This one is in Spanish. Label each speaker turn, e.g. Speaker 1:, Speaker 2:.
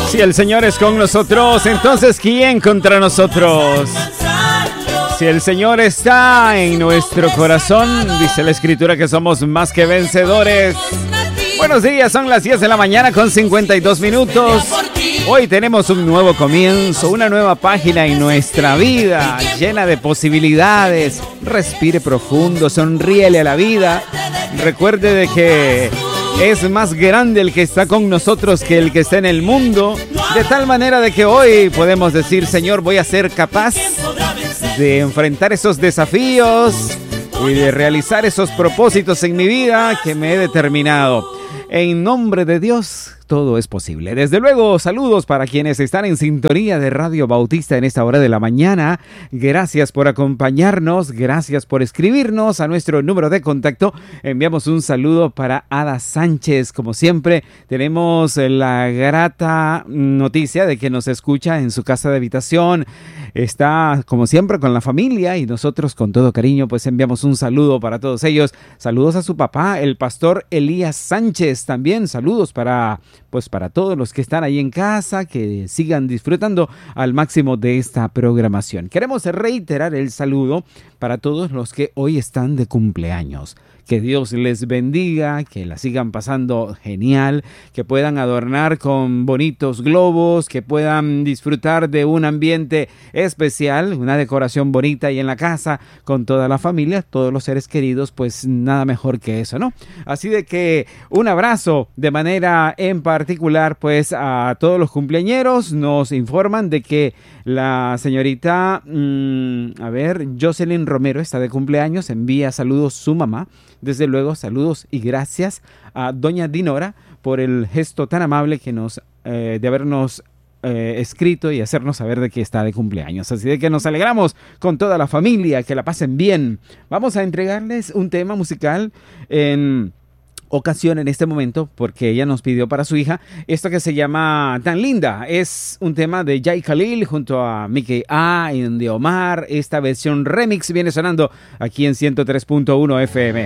Speaker 1: Si el Señor es con nosotros, entonces ¿quién contra nosotros? Si el Señor está en nuestro corazón, dice la Escritura que somos más que vencedores. Buenos días, son las 10 de la mañana con 52 minutos. Hoy tenemos un nuevo comienzo, una nueva página en nuestra vida, llena de posibilidades. Respire profundo, sonríele a la vida. Recuerde de que es más grande el que está con nosotros que el que está en el mundo. De tal manera de que hoy podemos decir, Señor, voy a ser capaz de enfrentar esos desafíos y de realizar esos propósitos en mi vida que me he determinado. En nombre de Dios, todo es posible. Desde luego, saludos para quienes están en sintonía de Radio Bautista en esta hora de la mañana. Gracias por acompañarnos, gracias por escribirnos a nuestro número de contacto. Enviamos un saludo para Ada Sánchez. Como siempre, tenemos la grata noticia de que nos escucha en su casa de habitación. Está, como siempre, con la familia y nosotros con todo cariño, pues enviamos un saludo para todos ellos. Saludos a su papá, el pastor Elías Sánchez. También saludos para todos los que están ahí en casa, que sigan disfrutando al máximo de esta programación. Queremos reiterar el saludo para todos los que hoy están de cumpleaños. Que Dios les bendiga, que la sigan pasando genial, que puedan adornar con bonitos globos, que puedan disfrutar de un ambiente especial, una decoración bonita y en la casa con toda la familia, todos los seres queridos, pues nada mejor que eso, ¿no? Así de que un abrazo de manera en particular pues a todos los cumpleañeros. Nos informan de que la señorita, Jocelyn Romero está de cumpleaños, envía saludos su mamá. Desde luego, saludos y gracias a doña Dinora por el gesto tan amable que de habernos escrito y hacernos saber de que está de cumpleaños. Así de que nos alegramos con toda la familia, que la pasen bien. Vamos a entregarles un tema musical en ocasión en este momento, porque ella nos pidió para su hija esto que se llama Tan Linda. Es un tema de Jay Khalil junto a Mickey A. y de Omar. Esta versión remix viene sonando aquí en 103.1 FM.